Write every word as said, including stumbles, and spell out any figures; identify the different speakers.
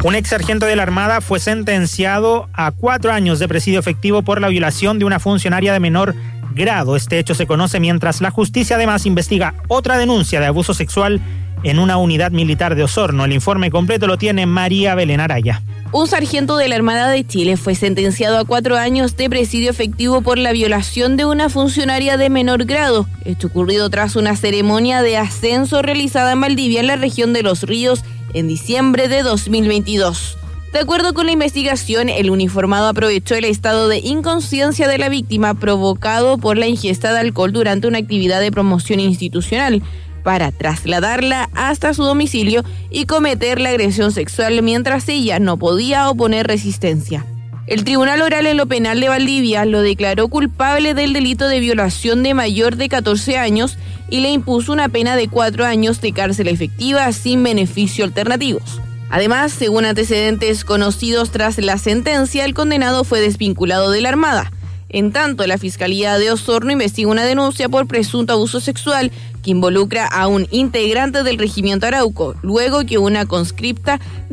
Speaker 1: Un ex sargento de la Armada fue sentenciado a cuatro años de presidio efectivo por la violación de una funcionaria de menor grado. Este hecho se conoce mientras la justicia además investiga otra denuncia de abuso sexual en una unidad militar de Osorno. El informe completo lo tiene María Belén Araya.
Speaker 2: Un sargento de la Armada de Chile fue sentenciado a cuatro años de presidio efectivo por la violación de una funcionaria de menor grado. Esto ocurrido tras una ceremonia de ascenso realizada en Valdivia, en la región de Los Ríos, en diciembre de dos mil veintidós. De acuerdo con la investigación, el uniformado aprovechó el estado de inconsciencia de la víctima provocado por la ingesta de alcohol durante una actividad de promoción institucional para trasladarla hasta su domicilio y cometer la agresión sexual mientras ella no podía oponer resistencia. El Tribunal Oral en lo Penal de Valdivia lo declaró culpable del delito de violación de mayor de catorce años y le impuso una pena de cuatro años de cárcel efectiva sin beneficio alternativos. Además, según antecedentes conocidos tras la sentencia, el condenado fue desvinculado de la Armada. En tanto, la Fiscalía de Osorno investiga una denuncia por presunto abuso sexual que involucra a un integrante del Regimiento Arauco, luego que una conscripta